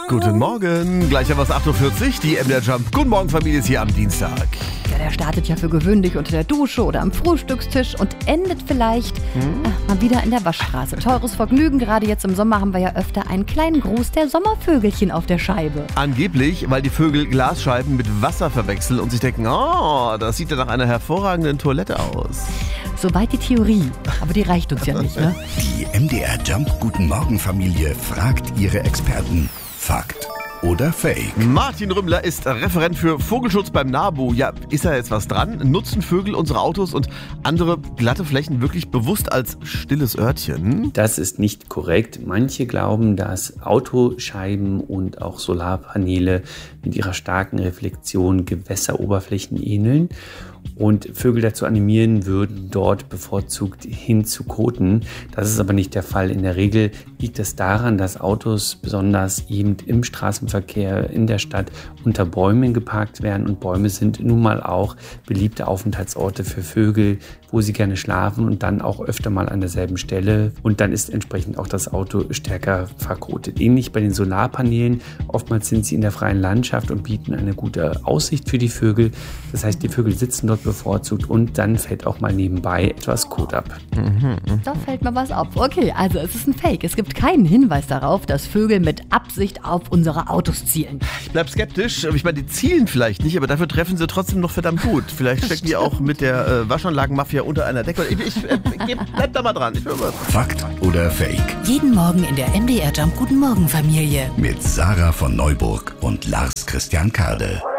Guten Morgen, gleich haben wir es 8.40 Uhr, die MDR Jump. Guten Morgen, Familie, ist hier am Dienstag. Ja, der startet ja für gewöhnlich unter der Dusche oder am Frühstückstisch und endet vielleicht mal wieder in der Waschstraße. Teures Vergnügen, gerade jetzt im Sommer haben wir ja öfter einen kleinen Gruß der Sommervögelchen auf der Scheibe. Angeblich, weil die Vögel Glasscheiben mit Wasser verwechseln und sich denken, oh, das sieht ja nach einer hervorragenden Toilette aus. Soweit die Theorie, aber die reicht uns ja nicht, ne? Die MDR Jump Guten Morgen Familie fragt ihre Experten. Fakt oder Fake? Martin Rümmler ist Referent für Vogelschutz beim NABU. Ja, ist da jetzt was dran? Nutzen Vögel unsere Autos und andere glatte Flächen wirklich bewusst als stilles Örtchen? Das ist nicht korrekt. Manche glauben, dass Autoscheiben und auch Solarpaneele mit ihrer starken Reflexion Gewässeroberflächen ähneln und Vögel dazu animieren würden, dort bevorzugt hinzukoten. Das ist aber nicht der Fall. In der Regel liegt es daran, dass Autos besonders eben im Straßenverkehr in der Stadt unter Bäumen geparkt werden und Bäume sind nun mal auch beliebte Aufenthaltsorte für Vögel, wo sie gerne schlafen und dann auch öfter mal an derselben Stelle und dann ist entsprechend auch das Auto stärker verkotet. Ähnlich bei den Solarpaneelen. Oftmals sind sie in der freien Landschaft und bieten eine gute Aussicht für die Vögel. Das heißt, die Vögel sitzen dort bevorzugt und dann fällt auch mal nebenbei etwas Kot ab. Da fällt mir was auf. Okay, also es ist ein Fake. Es gibt keinen Hinweis darauf, dass Vögel mit Absicht auf unsere Autos zielen. Ich bleib skeptisch. Ich meine, die zielen vielleicht nicht, aber dafür treffen sie trotzdem noch verdammt gut. Vielleicht stecken die auch mit der Waschanlagenmafia unter einer Decke. Bleib da mal dran. Fakt oder Fake? Jeden Morgen in der MDR Jump Guten Morgen Familie. Mit Sarah von Neuburg und Lars Christian Kade.